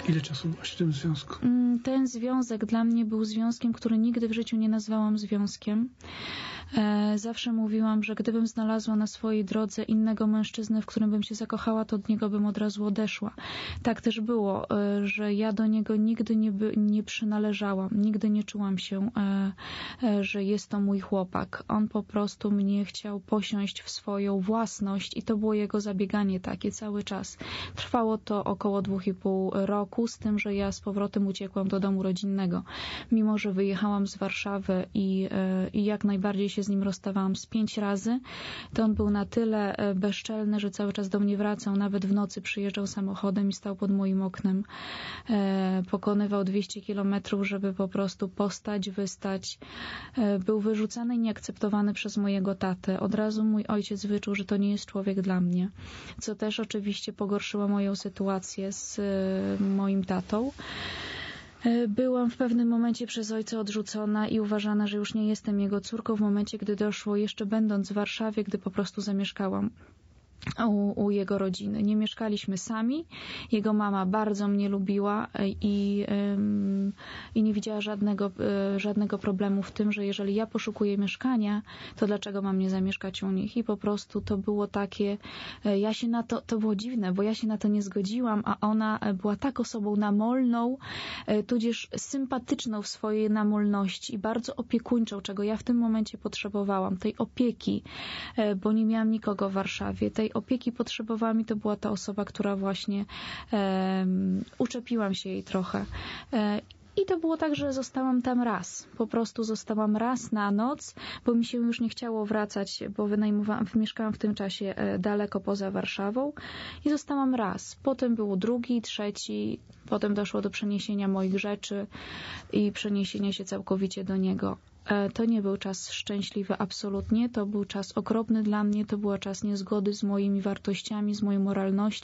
Ile czasu byłaś w tym związku? Ten związek dla mnie był związkiem, który nigdy w życiu nie nazwałam związkiem. Zawsze mówiłam, że gdybym znalazła na swojej drodze innego mężczyznę, w którym bym się zakochała, to od niego bym od razu odeszła. Tak też było, że ja do niego nigdy nie przynależałam. Nigdy nie czułam się, że jest to mój chłopak. On po prostu mnie chciał posiąść w swoją własność i to było jego zabieganie takie cały czas. Trwało to około 2,5 roku, z tym, że ja z powrotem uciekłam do domu rodzinnego. Mimo że wyjechałam z Warszawy i jak najbardziej się z nim rozstawałam z 5 razy, to on był na tyle bezczelny, że cały czas do mnie wracał. Nawet w nocy przyjeżdżał samochodem i stał pod moim oknem. Pokonywał 200 kilometrów, żeby po prostu postać, wystać. Był wyrzucany i nieakceptowany przez mojego tatę. Od razu mój ojciec wyczuł, że to nie jest człowiek dla mnie. Co też oczywiście pogorszyło moją sytuację z moim tatą. Byłam w pewnym momencie przez ojca odrzucona i uważana, że już nie jestem jego córką w momencie, gdy doszło, jeszcze będąc w Warszawie, gdy po prostu zamieszkałam u jego rodziny. Nie mieszkaliśmy sami. Jego mama bardzo mnie lubiła i nie widziała żadnego problemu w tym, że jeżeli ja poszukuję mieszkania, to dlaczego mam nie zamieszkać u nich? I po prostu to było takie, to było dziwne, bo ja się na to nie zgodziłam, a ona była tak osobą namolną, tudzież sympatyczną w swojej namolności i bardzo opiekuńczą, czego ja w tym momencie potrzebowałam. Tej opieki, bo nie miałam nikogo w Warszawie. Tej opieki potrzebowała i to była ta osoba, która właśnie uczepiłam się jej trochę. I to było tak, że zostałam tam raz. Po prostu zostałam raz na noc, bo mi się już nie chciało wracać, bo mieszkałam w tym czasie daleko poza Warszawą i zostałam raz. Potem był drugi, trzeci, potem doszło do przeniesienia moich rzeczy i przeniesienia się całkowicie do niego. To nie był czas szczęśliwy absolutnie, to był czas okropny dla mnie, to był czas niezgody z moimi wartościami, z moją moralnością.